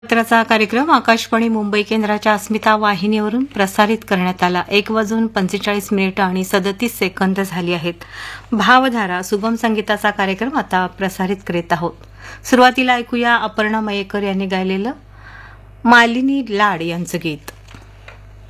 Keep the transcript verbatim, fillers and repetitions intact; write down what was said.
पत्राचा कार्यक्रम आकाशवाणी मुंबई केंद्राच्या अस्मिता वाहिनीवरून प्रसारित करण्यात आला. एक वाजून पंचेचाळीस मिनिटं आणि सदतीस सेकंद झाली आहेत. भावधारा सुगम संगीताचा कार्यक्रम आता प्रसारित करीत आहोत. सुरुवातीला ऐकूया अपर्णा मयेकर यांनी गायलेलं मालिनी लाड यांचं गीत.